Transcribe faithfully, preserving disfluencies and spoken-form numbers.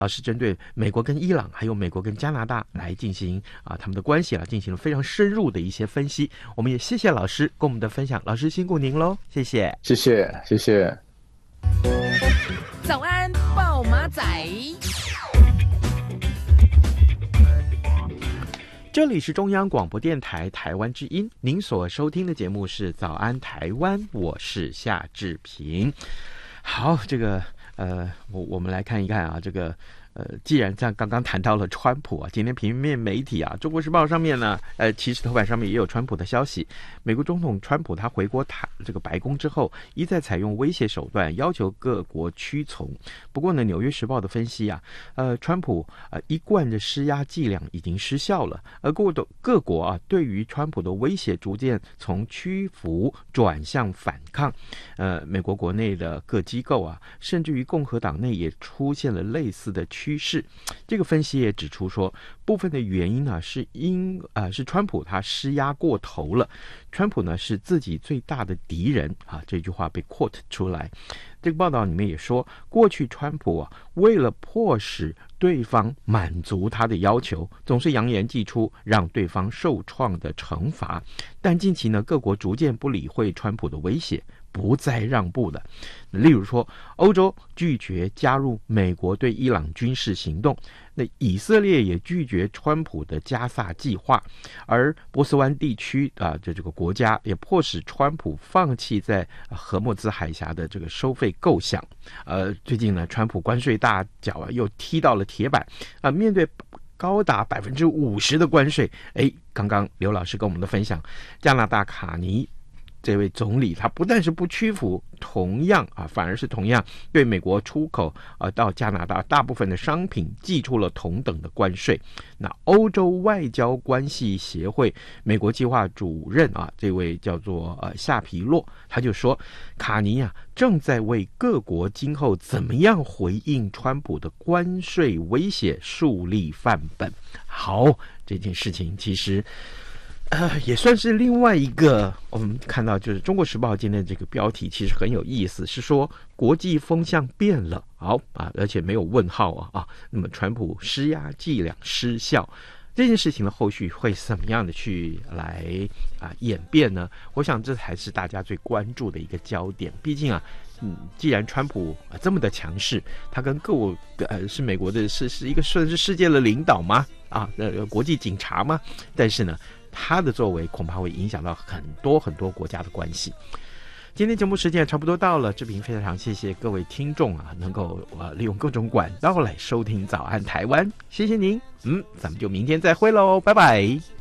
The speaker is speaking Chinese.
老师针对美国跟伊朗还有美国跟加拿大来进行啊他们的关系啊进行了非常深入的一些分析。我们也谢谢老师跟我们的分享，老师辛苦您喽，谢谢， 谢谢，谢谢。 早安，暴马仔。 这里是中央广播电台台湾之音，您所收听的节目是早安台湾，我是夏志平。好，这个呃，我我们来看一看啊，这个呃，既然像刚刚谈到了川普啊，今天平面媒体啊，《中国时报》上面呢，呃，其实头版上面也有川普的消息。美国总统川普他回国谈这个白宫之后，一再采用威胁手段，要求各国屈从。不过呢，《纽约时报》的分析啊，呃，川普呃一贯的施压伎俩已经失效了，而各的各国啊，对于川普的威胁逐渐从屈服转向反抗。呃，美国国内的各机构啊，甚至于共和党内也出现了类似的趋势。这个分析也指出说，部分的原因呢是因呃是川普他施压过头了，川普呢是自己最大的敌人啊，这句话被 quote 出来。这个报道里面也说，过去川普啊为了迫使对方满足他的要求，总是扬言祭出让对方受创的惩罚，但近期呢各国逐渐不理会川普的威胁，不再让步的。例如说，欧洲拒绝加入美国对伊朗军事行动，那以色列也拒绝川普的加萨计划，而波斯湾地区啊这这个国家也迫使川普放弃在荷默兹海峡的这个收费构想。呃，最近呢，川普关税大脚啊又踢到了铁板啊，面对高达百分之五十的关税，哎，刚刚刘老师跟我们的分享，加拿大卡尼这位总理他不但是不屈服，同样啊，反而是同样对美国出口啊到加拿大大部分的商品寄出了同等的关税。那欧洲外交关系协会美国计划主任啊，这位叫做呃夏皮洛，他就说，卡尼啊正在为各国今后怎么样回应川普的关税威胁树立范本。好，这件事情其实呃，也算是另外一个，我们看到就是《中国时报》今天这个标题其实很有意思，是说国际风向变了，好啊，而且没有问号啊啊。那么川普施压伎俩失效，这件事情的后续会怎么样的去来啊演变呢？我想这才是大家最关注的一个焦点。毕竟啊，嗯，既然川普啊这么的强势，他跟各国呃是美国的是是一个算是世界的领导吗？啊，呃，国际警察吗？但是呢，他的作为恐怕会影响到很多很多国家的关系。今天节目时间也差不多到了，志平非常谢谢各位听众啊，能够呃利用各种管道来收听早安台湾，谢谢您，嗯，咱们就明天再会喽，拜拜。